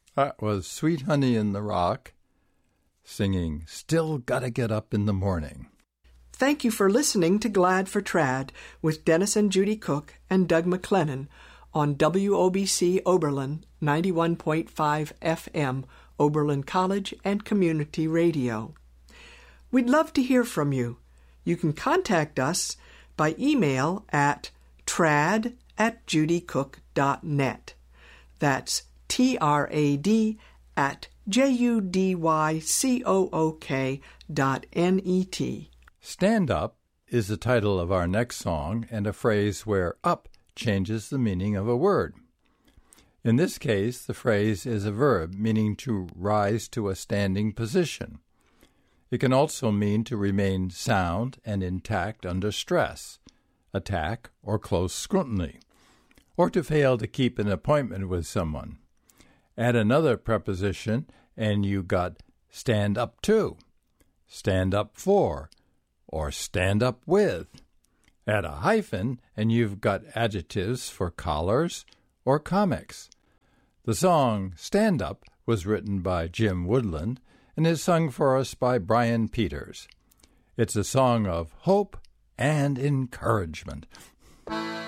That was Sweet Honey in the Rock singing Still Gotta Get Up in the Morning. Thank you for listening to Glad for Trad with Dennis and Judy Cook and Doug McLennan on WOBC Oberlin 91.5 FM, Oberlin College and Community Radio. We'd love to hear from you. You can contact us by email at trad@judycook.net. That's trad@judycook.net. Stand Up is the title of our next song and a phrase where up changes the meaning of a word. In this case, the phrase is a verb meaning to rise to a standing position. It can also mean to remain sound and intact under stress, attack, or close scrutiny, or to fail to keep an appointment with someone. Add another preposition and you got stand up to, stand up for, or stand up with. Add a hyphen and you've got adjectives for collars or comics. The song Stand Up was written by Jim Woodland and is sung for us by Brian Peters. It's a song of hope and encouragement.